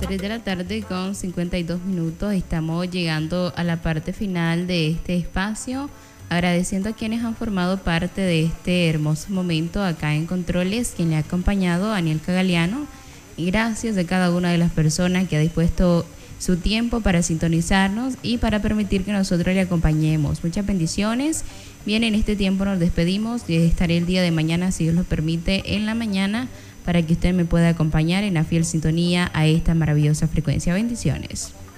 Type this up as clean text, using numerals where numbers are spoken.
3 de la tarde con 52 minutos. Estamos llegando a la parte final de este espacio, agradeciendo a quienes han formado parte de este hermoso momento acá en Controles, quien le ha acompañado, Aniel Cagaliano, y gracias a cada una de las personas que ha dispuesto su tiempo para sintonizarnos y para permitir que nosotros le acompañemos. Muchas bendiciones. Bien, en este tiempo nos despedimos y estaré el día de mañana, si Dios lo permite, en la mañana, para que usted me pueda acompañar en la fiel sintonía a esta maravillosa frecuencia. Bendiciones.